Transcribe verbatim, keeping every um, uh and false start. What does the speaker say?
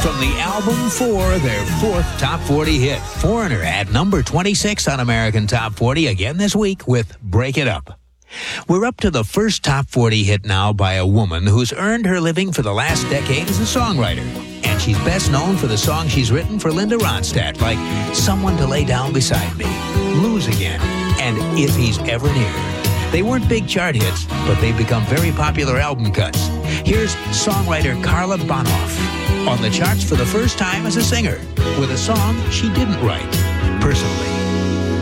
From the album For, their fourth top forty hit, Foreigner at number twenty-six on American Top forty again this week with Break It Up. We're up to the first top forty hit now by a woman who's earned her living for the last decade as a songwriter. And she's best known for the songs she's written for Linda Ronstadt, like Someone to Lay Down Beside Me, Lose Again, and If He's Ever Near. They weren't big chart hits, but they've become very popular album cuts. Here's songwriter Carla Bonoff on the charts for the first time as a singer with a song she didn't write. Personally.